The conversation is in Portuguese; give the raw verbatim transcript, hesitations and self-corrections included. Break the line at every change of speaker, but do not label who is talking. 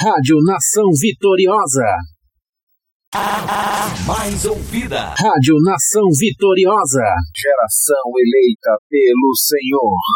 Rádio Nação Vitoriosa.
A mais ouvida.
Rádio Nação Vitoriosa.
Geração eleita pelo Senhor.